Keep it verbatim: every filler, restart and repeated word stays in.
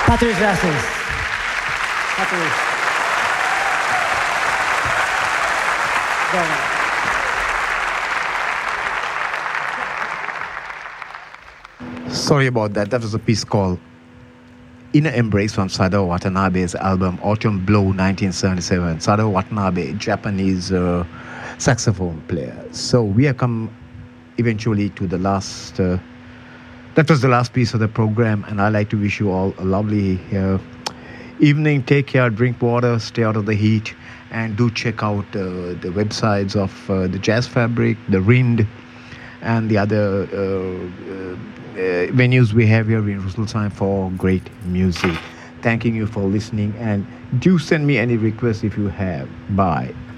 Patrice gracias. Patrice. Go ahead. Sorry about that. That was a piece called Inner Embrace from Sadao Watanabe's album Autumn Blow nineteen seventy-seven. Sadao Watanabe, Japanese uh, saxophone player. So we have come eventually to the last, uh, that was the last piece of the program, and I'd like to wish you all a lovely uh, evening. Take care, drink water, stay out of the heat, and do check out uh, the websites of uh, the Jazz Fabric, the Rind, and the other uh, uh, uh, venues we have here in Rüsselsheim for great music. Thanking you for listening, and do send me any requests if you have. Bye.